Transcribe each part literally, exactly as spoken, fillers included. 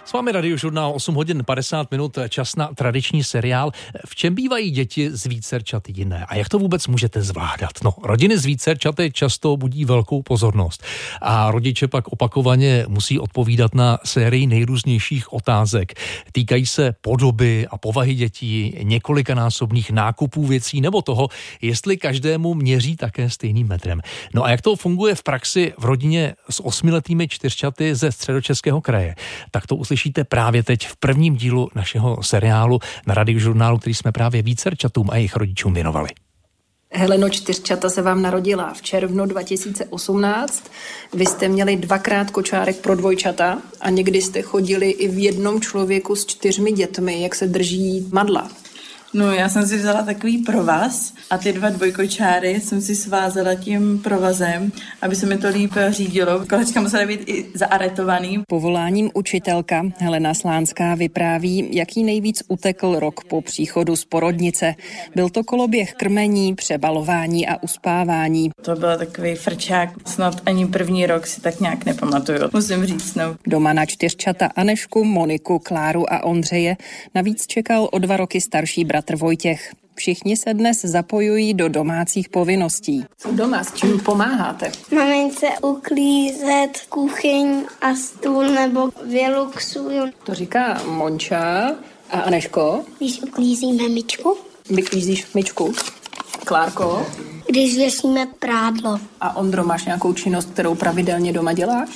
S vámi Radiožurnál osm hodin padesát minut, čas na tradiční seriál. V čem bývají děti z vícerčat jiné a jak to vůbec můžete zvládat? No, rodiny z vícerčaty často budí velkou pozornost a rodiče pak opakovaně musí odpovídat na sérii nejrůznějších otázek. Týkají se podoby a povahy dětí, několikanásobných nákupů věcí nebo toho, jestli každému měří také stejným metrem. No a jak to funguje v praxi v rodině s osmiletými čtyřčaty ze Středočeského kraje? Tak to uslyšíte právě teď v prvním dílu našeho seriálu na Radiožurnálu, který jsme právě vícerčatům a jejich rodičům věnovali. Heleno, čtyřčata se vám narodila v červnu dva tisíce osmnáct. Vy jste měli dvakrát kočárek pro dvojčata a někdy jste chodili i v jednom člověku s čtyřmi dětmi. Jak se drží madla? No, já jsem si vzala takový provaz a ty dva dvojkočáry jsem si svázala tím provazem, aby se mi to líp řídilo. Kolečka musela být i zaaretovaný. Povoláním učitelka Helena Slánská vypráví, jaký nejvíc utekl rok po příchodu z porodnice. Byl to koloběh krmení, přebalování a uspávání. To byl takový frčák, snad ani první rok si tak nějak nepamatuju, musím říct. No. Doma na čtyřčata Anešku, Moniku, Kláru a Ondřeje navíc čekal o dva roky starší bratr Vojtěch. Všichni se dnes zapojují do domácích povinností. Doma s čím pomáháte? Mamince uklízet kuchyň a stůl nebo vyluxuju. To říká Monča. A Aneško? Když uklízíme myčku. Vyklízíš myčku. Klárko? Když věsíme prádlo. A Ondro, máš nějakou činnost, kterou pravidelně doma děláš?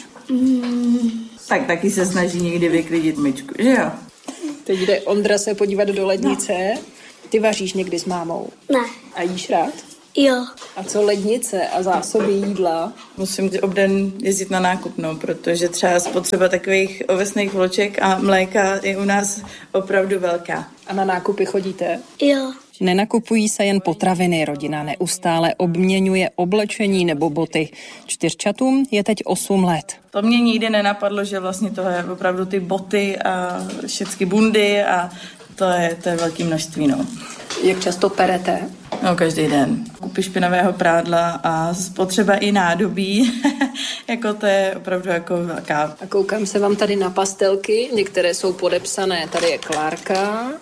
Mm. Tak taky se snaží někdy vyklidit myčku, že jo? Teď jde Ondra se podívat do lednice. No. Ty vaříš někdy s mámou? Ne. A jíš rád? Jo. A co lednice a zásoby jídla? Musím obden jezdit na nákup, no, protože třeba spotřeba takových ovesných vloček a mléka je u nás opravdu velká. A na nákupy chodíte? Jo. Nenakupují se jen potraviny, rodina neustále obměňuje oblečení nebo boty. Čtyřčatům je teď osm let. To mě nikdy nenapadlo, že vlastně to je opravdu ty boty a všechny bundy a to je, to je velké množství, no. Jak často perete? No, každý den. Kupy špinavého prádla a spotřeba i nádobí, jako to je opravdu jako velká. A koukám se vám tady na pastelky, některé jsou podepsané, tady je Klárka.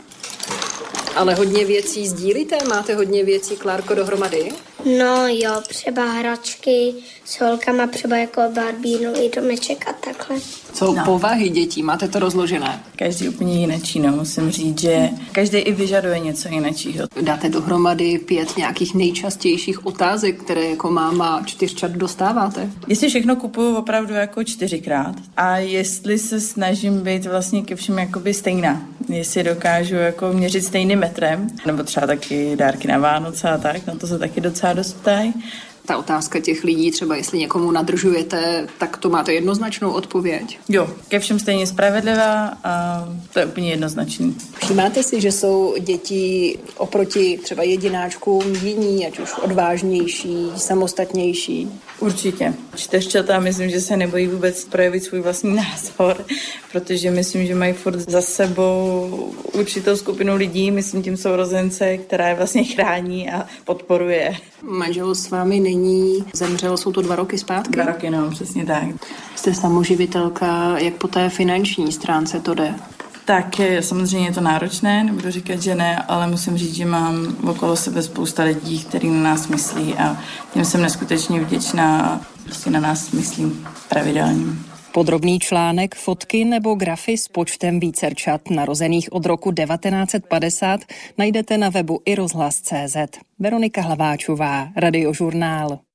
Ale hodně věcí sdílíte? Máte hodně věcí, Klárko, dohromady? No jo, třeba hračky s holkama, třeba jako Barbínu i domeček a takhle. Co no. Povahy dětí? Máte to rozložené? Každý úplně jináčí, no, musím říct, že každý i vyžaduje něco jináčího. Dáte dohromady pět nějakých nejčastějších otázek, které jako máma čtyřčat dostáváte? Jestli všechno kupuju opravdu jako čtyřikrát a jestli se snažím být vlastně ke všem jakoby stejná. Jestli dokážu jako měřit stejným metrem, nebo třeba taky dárky na Vánoce a tak, na to se taky docela dost ptají. Ta otázka těch lidí, třeba jestli někomu nadržujete, tak to máte jednoznačnou odpověď? Jo, ke všem stejně spravedlivá a to je úplně jednoznačný. Všimáte si, že jsou děti oproti třeba jedináčkům jiní, ať už odvážnější, samostatnější? Určitě. Čtyřčata myslím, že se nebojí vůbec projevit svůj vlastní názor, protože myslím, že mají furt za sebou určitou skupinu lidí, myslím tím sourozence, která je vlastně chrání a podporuje. Manžel s vámi není, zemřel, jsou to dva roky zpátky? Dva roky, no, přesně tak. Jste samoživitelka, jak po té finanční stránce to jde? Tak samozřejmě je to náročné, nebudu říkat, že ne, ale musím říct, že mám okolo sebe spousta lidí, kteří na nás myslí a těm jsem neskutečně vděčná a prostě na nás myslím pravidelně. Podrobný článek, fotky nebo grafy s počtem vícerčat narozených od roku devatenáct set padesát najdete na webu i rozhlas tečka cé zet. Veronika Hlaváčová, Radiožurnál.